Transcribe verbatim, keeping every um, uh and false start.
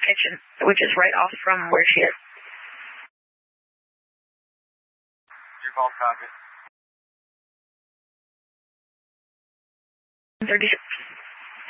kitchen, which is right off from where she is. Your call, copy. thirty-six.